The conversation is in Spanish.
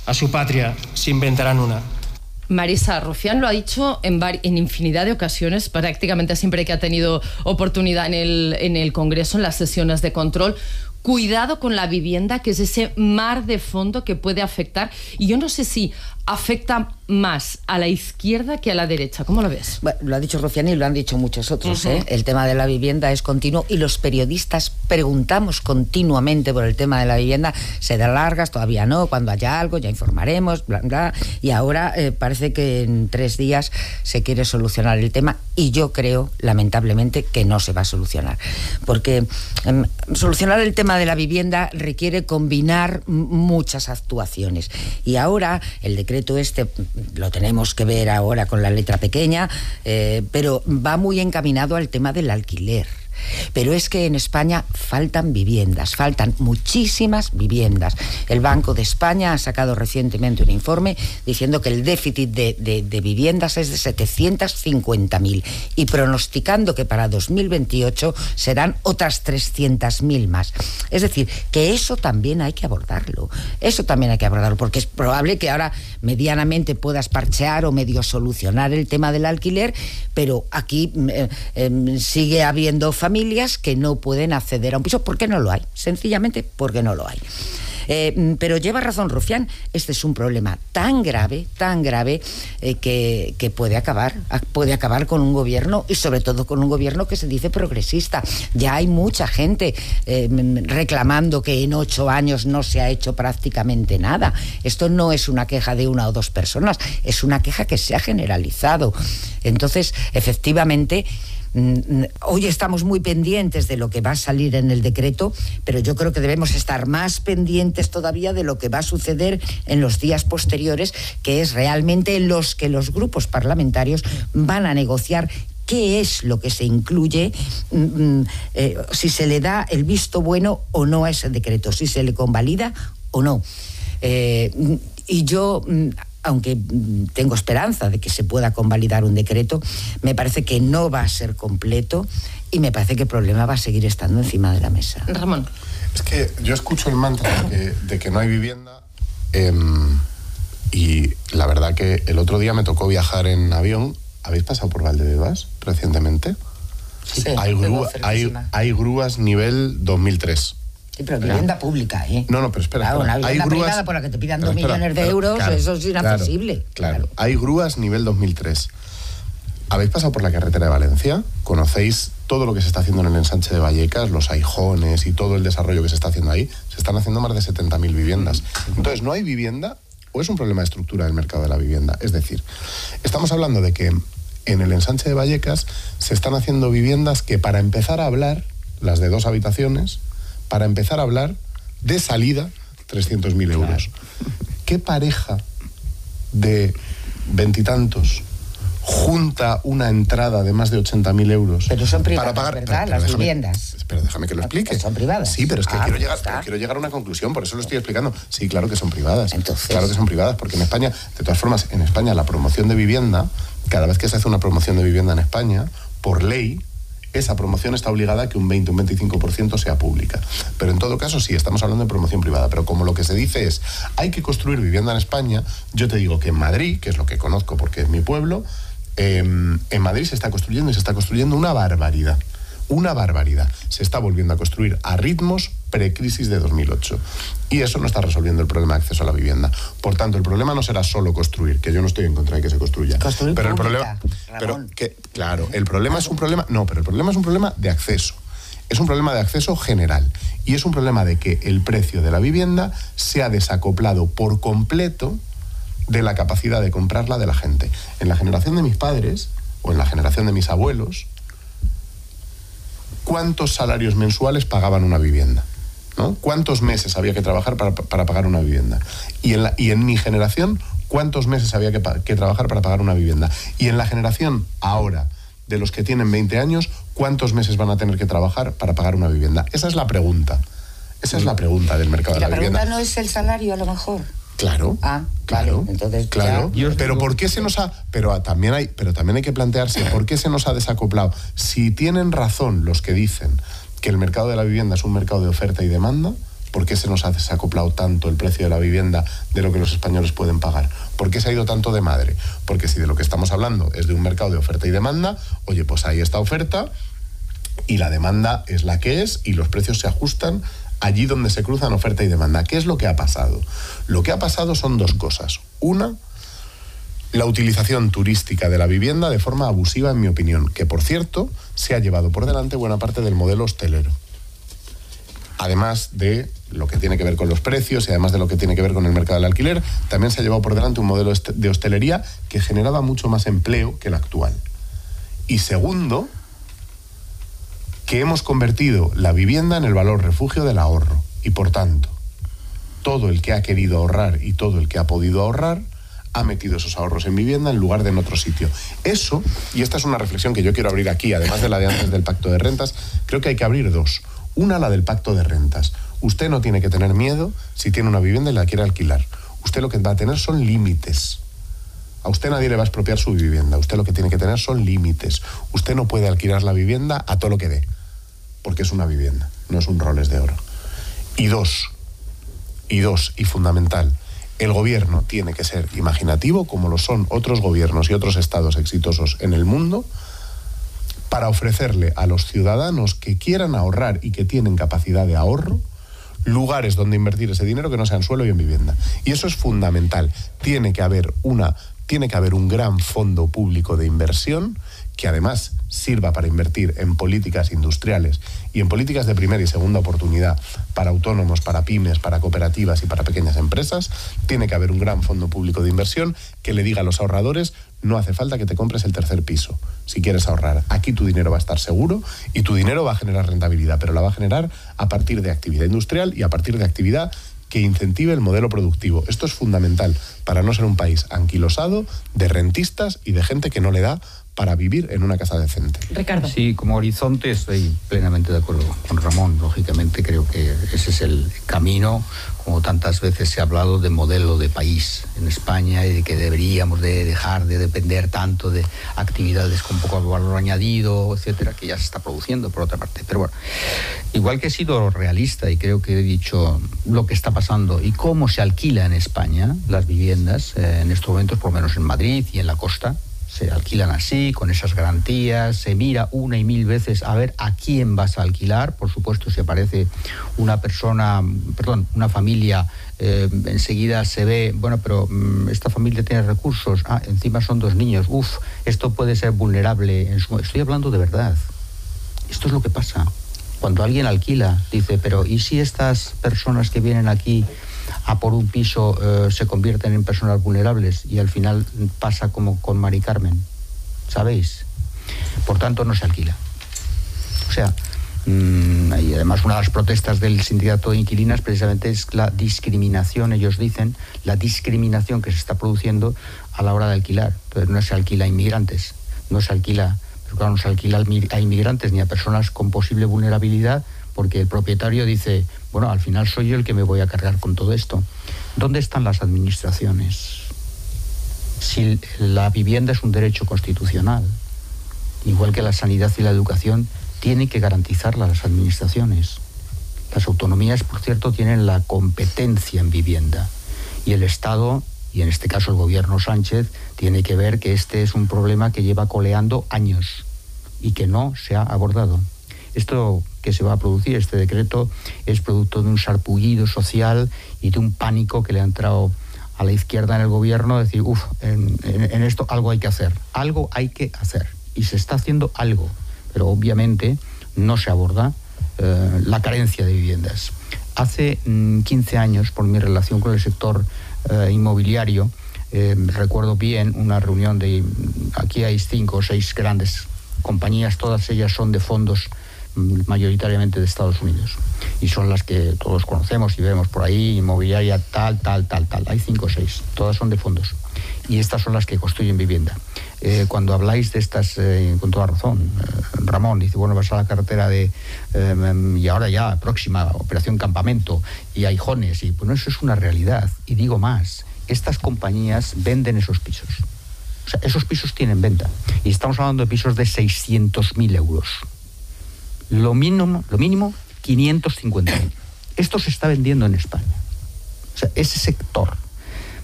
a su patria se inventarán una. Marisa, Rufián lo ha dicho en infinidad de ocasiones, prácticamente siempre que ha tenido oportunidad en el Congreso, en las sesiones de control. Cuidado con la vivienda, que es ese mar de fondo que puede afectar. Y yo no sé si afecta más a la izquierda que a la derecha. ¿Cómo lo ves? Bueno, lo ha dicho Rufián y lo han dicho muchos otros. El tema de la vivienda es continuo y los periodistas preguntamos continuamente por el tema de la vivienda. Se da largas, todavía no, cuando haya algo ya informaremos, bla, bla. Y ahora parece que en 3 días se quiere solucionar el tema y yo creo, lamentablemente, que no se va a solucionar. Porque solucionar el tema de la vivienda requiere combinar muchas actuaciones. Y ahora el decreto este lo tenemos que ver ahora con la letra pequeña, pero va muy encaminado al tema del alquiler. Pero es que en España faltan viviendas, faltan muchísimas viviendas. El Banco de España ha sacado recientemente un informe diciendo que el déficit de viviendas es de 750.000 y pronosticando que para 2028 serán otras 300.000 más. Es decir, que eso también hay que abordarlo. Eso también hay que abordarlo, porque es probable que ahora medianamente puedas parchear o medio solucionar el tema del alquiler, pero aquí sigue habiendo familias que no pueden acceder a un piso porque no lo hay, sencillamente porque no lo hay. Pero lleva razón Rufián, este es un problema tan grave, que puede acabar con un gobierno, y sobre todo con un gobierno que se dice progresista. Ya hay mucha gente reclamando que en 8 años no se ha hecho prácticamente nada. Esto no es una queja de 1 o 2 personas, es una queja que se ha generalizado. Entonces, efectivamente, hoy estamos muy pendientes de lo que va a salir en el decreto, pero yo creo que debemos estar más pendientes todavía de lo que va a suceder en los días posteriores, que es realmente los que los grupos parlamentarios van a negociar qué es lo que se incluye, si se le da el visto bueno o no a ese decreto, si se le convalida o no. Y yo, aunque tengo esperanza de que se pueda convalidar un decreto, me parece que no va a ser completo y me parece que el problema va a seguir estando encima de la mesa. Ramón. Es que yo escucho el mantra de que no hay vivienda, y la verdad que el otro día me tocó viajar en avión. ¿Habéis pasado por Valdebebas recientemente? Sí, hay grúas nivel 2003. Sí, pero vivienda pública, ¿eh? No, pero espera. Claro, una vivienda privada por la que te pidan 2 millones de euros, claro, eso es inaccesible. Claro, hay grúas nivel 2003. ¿Habéis pasado por la carretera de Valencia? ¿Conocéis todo lo que se está haciendo en el ensanche de Vallecas, los aijones y todo el desarrollo que se está haciendo ahí? Se están haciendo más de 70.000 viviendas. Entonces, ¿no hay vivienda o es un problema de estructura del mercado de la vivienda? Es decir, estamos hablando de que en el ensanche de Vallecas se están haciendo viviendas que, para empezar a hablar, las de 2 habitaciones, para empezar a hablar, de salida, 300.000 euros. ¿Qué pareja de 20 y tantos junta una entrada de más de 80.000 euros? Pero son privadas, para pagar, ¿verdad? Las viviendas. Pero déjame que lo explique. Son privadas. Sí, pero es que quiero llegar a una conclusión, por eso lo estoy explicando. Sí, claro que son privadas. Entonces, claro que son privadas, porque en España, de todas formas, en España la promoción de vivienda, cada vez que se hace una promoción de vivienda en España, por ley, esa promoción está obligada a que un 20 o un 25% sea pública. Pero en todo caso, sí, estamos hablando de promoción privada. Pero como lo que se dice es, hay que construir vivienda en España, yo te digo que en Madrid, que es lo que conozco porque es mi pueblo, en Madrid se está construyendo y se está construyendo una barbaridad. Una barbaridad. Se está volviendo a construir a ritmos precrisis de 2008. Y eso no está resolviendo el problema de acceso a la vivienda. Por tanto, el problema no será solo construir, que yo no estoy en contra de que se construya. Construir pero pública, el problema es un problema... No, pero el problema es un problema de acceso. Es un problema de acceso general. Y es un problema de que el precio de la vivienda se ha desacoplado por completo de la capacidad de comprarla de la gente. En la generación de mis padres, o en la generación de mis abuelos, ¿cuántos salarios mensuales pagaban una vivienda? ¿No? ¿Cuántos meses había que trabajar para pagar una vivienda? Y en mi generación, ¿cuántos meses había que trabajar para pagar una vivienda? Y en la generación ahora, de los que tienen 20 años, ¿cuántos meses van a tener que trabajar para pagar una vivienda? Esa es la pregunta. Esa es la pregunta del mercado de la vivienda. ¿La pregunta no es el salario, a lo mejor? Claro, claro, vale, entonces, claro. Pero ¿por qué se nos ha...? Pero también hay que plantearse ¿por qué se nos ha desacoplado? Si tienen razón los que dicen que el mercado de la vivienda es un mercado de oferta y demanda, ¿Por qué se nos ha desacoplado tanto el precio de la vivienda de lo que los españoles pueden pagar? ¿Por qué se ha ido tanto de madre? Porque si de lo que estamos hablando es de un mercado de oferta y demanda, oye, pues ahí está oferta y la demanda es la que es y los precios se ajustan allí donde se cruzan oferta y demanda. ¿Qué es lo que ha pasado? Lo que ha pasado son dos cosas. Una, la utilización turística de la vivienda de forma abusiva, en mi opinión, que por cierto se ha llevado por delante buena parte del modelo hostelero. Además de lo que tiene que ver con los precios y además de lo que tiene que ver con el mercado del alquiler, también se ha llevado por delante un modelo de hostelería que generaba mucho más empleo que el actual. Y segundo, que hemos convertido la vivienda en el valor refugio del ahorro. Y por tanto, todo el que ha querido ahorrar y todo el que ha podido ahorrar ha metido esos ahorros en vivienda en lugar de en otro sitio. Eso, y esta es una reflexión que yo quiero abrir aquí, además de la de antes del pacto de rentas, creo que hay que abrir dos. Una, la del pacto de rentas. Usted no tiene que tener miedo si tiene una vivienda y la quiere alquilar. Usted lo que va a tener son límites. A usted nadie le va a expropiar su vivienda. Usted lo que tiene que tener son límites. Usted no puede alquilar la vivienda a todo lo que dé, porque es una vivienda, no es un Rolex de oro. Y dos, y fundamental, el gobierno tiene que ser imaginativo, como lo son otros gobiernos y otros estados exitosos en el mundo, para ofrecerle a los ciudadanos que quieran ahorrar y que tienen capacidad de ahorro, lugares donde invertir ese dinero que no sean suelo y en vivienda. Y eso es fundamental. Tiene que haber un gran fondo público de inversión que además sirva para invertir en políticas industriales y en políticas de primera y segunda oportunidad para autónomos, para pymes, para cooperativas y para pequeñas empresas. Tiene que haber un gran fondo público de inversión que le diga a los ahorradores: no hace falta que te compres el tercer piso si quieres ahorrar. Aquí tu dinero va a estar seguro y tu dinero va a generar rentabilidad, pero la va a generar a partir de actividad industrial y a partir de actividad que incentive el modelo productivo. Esto es fundamental para no ser un país anquilosado de rentistas y de gente que no le da para vivir en una casa decente. Ricardo. Sí, como horizonte estoy plenamente de acuerdo con Ramón. Lógicamente creo que ese es el camino, como tantas veces se ha hablado de modelo de país en España y de que deberíamos de dejar de depender tanto de actividades con poco valor añadido, etcétera, que ya se está produciendo por otra parte. Pero bueno, igual que he sido realista y creo que he dicho lo que está pasando y cómo se alquila en España las viviendas en estos momentos, por lo menos en Madrid y en la costa, se alquilan así, con esas garantías, se mira una y mil veces a ver a quién vas a alquilar. Por supuesto, si aparece una familia, enseguida se ve, bueno, pero esta familia tiene recursos, encima son 2 niños, esto puede ser vulnerable. Estoy hablando de verdad. Esto es lo que pasa. Cuando alguien alquila, dice, pero ¿y si estas personas que vienen aquí a por un piso se convierten en personas vulnerables? Y al final pasa como con Mari Carmen, ¿sabéis? Por tanto, no se alquila. O sea, y además una de las protestas del sindicato de inquilinas precisamente es la discriminación, ellos dicen, la discriminación que se está produciendo a la hora de alquilar. Entonces no se alquila a inmigrantes, no se alquila a inmigrantes ni a personas con posible vulnerabilidad, porque el propietario dice, bueno, al final soy yo el que me voy a cargar con todo esto. ¿Dónde están las administraciones? Si la vivienda es un derecho constitucional, igual que la sanidad y la educación, tienen que garantizarla las administraciones. Las autonomías, por cierto, tienen la competencia en vivienda. Y el Estado, y en este caso el gobierno Sánchez, tiene que ver que este es un problema que lleva coleando años y que no se ha abordado. Esto que se va a producir, este decreto, es producto de un sarpullido social y de un pánico que le ha entrado a la izquierda en el gobierno, decir, en esto algo hay que hacer. Y se está haciendo algo, pero obviamente no se aborda la carencia de viviendas. Hace 15 años, por mi relación con el sector inmobiliario, recuerdo bien una reunión aquí hay 5 o 6 grandes compañías, todas ellas son de fondos mayoritariamente de Estados Unidos y son las que todos conocemos y vemos por ahí, inmobiliaria tal, hay 5 o 6, todas son de fondos y estas son las que construyen vivienda. Cuando habláis de estas, con toda razón, Ramón dice, bueno, vas a la carretera y ahora ya, próxima operación Campamento y Aijones, y bueno, eso es una realidad. Y digo más, estas compañías venden esos pisos. O sea, esos pisos tienen venta. Y estamos hablando de pisos de 600.000 euros. Lo mínimo 550.000. Esto se está vendiendo en España. O sea, ese sector